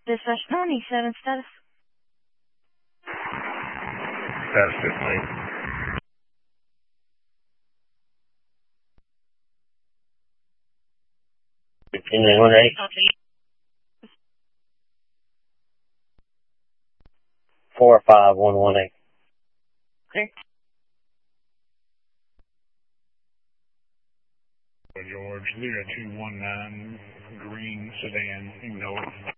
Dispatch 97 status. Status 15. 15918. 45118. Clear. George, Lear 219, green sedan, north.